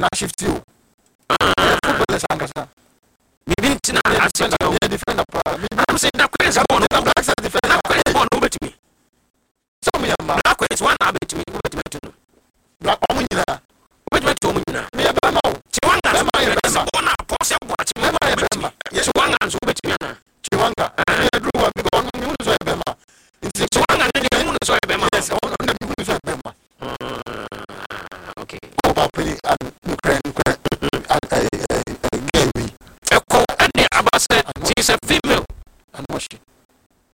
position I shift you. Football is angasa. Maybe it's not a defender. I'm saying that Queen's born. I'm black as defender. Queen's born over to me. So me black Queen's one habit to me. Black woman, wait to me. Me a bama. Chiwanga, born a posse of watch. Yes, one answer over to me. Chiwanga, I grew up because I'm going to Bema. It's Chiwanga and the moon is Bema. Yes, on the moon is Bema. Okay. Oh, Papa,